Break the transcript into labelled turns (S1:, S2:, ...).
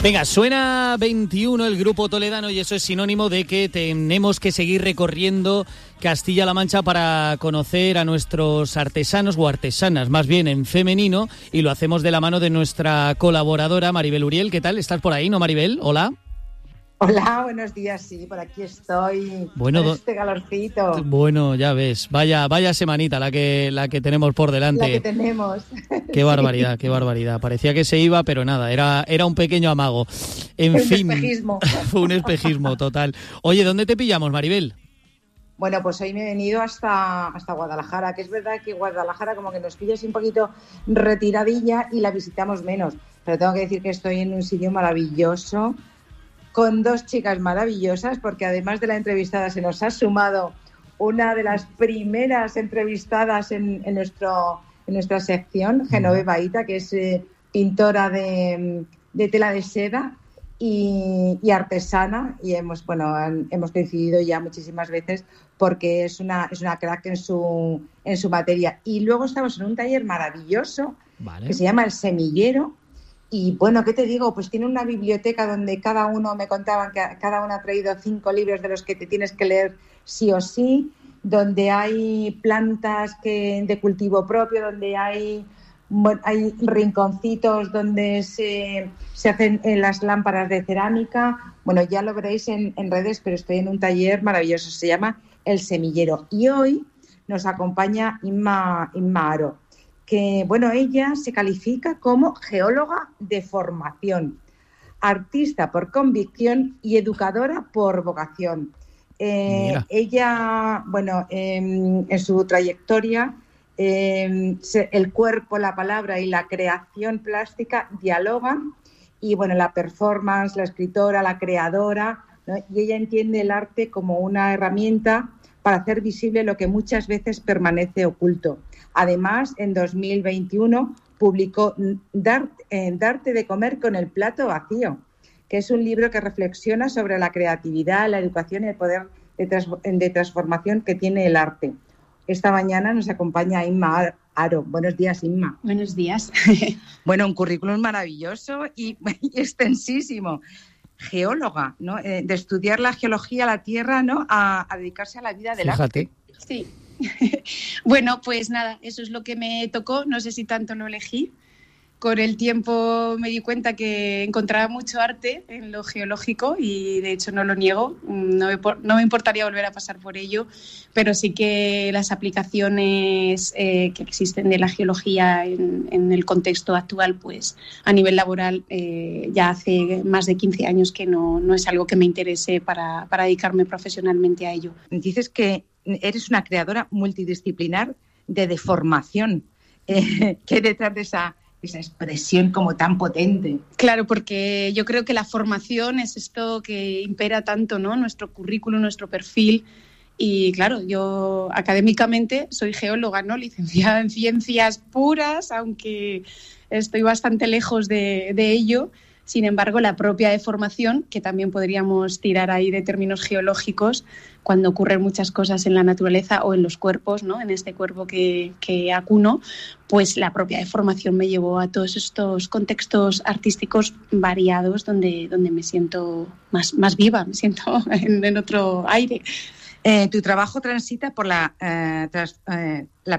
S1: Venga, suena 21 el Grupo Toledano y eso es sinónimo de que tenemos que seguir recorriendo Castilla-La Mancha para conocer a nuestros artesanos o artesanas, más bien en femenino, y lo hacemos de la mano de nuestra colaboradora Maribel Uriel. ¿Qué tal? ¿Estás por ahí, no, Maribel? Hola.
S2: Hola, buenos días, sí, por aquí estoy,
S1: bueno,
S2: con este calorcito.
S1: Bueno, ya ves, vaya semanita la que tenemos por delante.
S2: La que tenemos.
S1: Qué barbaridad, sí. Qué barbaridad. Parecía que se iba, pero nada, era un pequeño amago. En fin,
S2: espejismo.
S1: Fue un espejismo total. Oye, ¿dónde te pillamos, Maribel?
S2: Bueno, pues hoy me he venido hasta Guadalajara, que es verdad que Guadalajara como que nos pilla así un poquito retiradilla y la visitamos menos, pero tengo que decir que estoy en un sitio maravilloso, con dos chicas maravillosas, porque además de la entrevistada se nos ha sumado una de las primeras entrevistadas en nuestra sección, Genoveva Ita, que es pintora de tela de seda y artesana, y hemos coincidido ya muchísimas veces porque es una crack en su materia. Y luego estamos en un taller maravilloso, vale, que se llama El Semillero. Y bueno, ¿qué te digo? Pues tiene una biblioteca donde cada uno, me contaban que cada uno ha traído 5 libros de los que te tienes que leer sí o sí, donde hay plantas de cultivo propio, donde hay rinconcitos donde se hacen las lámparas de cerámica. Bueno, ya lo veréis en redes, pero estoy en un taller maravilloso, se llama El Semillero. Y hoy nos acompaña Inma Aro, que, bueno, ella se califica como geóloga de formación, artista por convicción y educadora por vocación. Ella, bueno, en su trayectoria, el cuerpo, la palabra y la creación plástica dialogan, y, bueno, la performance, la escritora, la creadora, ¿no? Y ella entiende el arte como una herramienta para hacer visible lo que muchas veces permanece oculto. Además, en 2021 publicó Darte de comer con el plato vacío, que es un libro que reflexiona sobre la creatividad, la educación y el poder de transformación que tiene el arte. Esta mañana nos acompaña Inma Aro. Buenos días, Inma.
S3: Buenos días.
S2: Bueno, un currículum maravilloso y extensísimo. Geóloga, ¿no? De estudiar la geología, la tierra, ¿no? A dedicarse a la vida del arte.
S3: Sí. Bueno, pues nada, eso es lo que me tocó, no sé si tanto lo elegí. Con el tiempo me di cuenta que encontraba mucho arte en lo geológico y, de hecho, no lo niego, no me importaría volver a pasar por ello, pero sí que las aplicaciones que existen de la geología en el contexto actual, pues a nivel laboral, ya hace más de 15 años que no es algo que me interese para dedicarme profesionalmente a ello.
S2: Dices que eres una creadora multidisciplinar de deformación. ¿Qué hay detrás de esa expresión como tan potente?
S3: Claro, porque yo creo que la formación es esto que impera tanto, ¿no? Nuestro currículum, nuestro perfil. Y claro, yo académicamente soy geóloga, ¿no? Licenciada en ciencias puras, aunque estoy bastante lejos de ello. Sin embargo, la propia deformación, que también podríamos tirar ahí de términos geológicos, cuando ocurren muchas cosas en la naturaleza o en los cuerpos, ¿no? En este cuerpo que acuno, pues la propia deformación me llevó a todos estos contextos artísticos variados donde me siento más viva, me siento en otro aire.
S2: Tu trabajo transita por la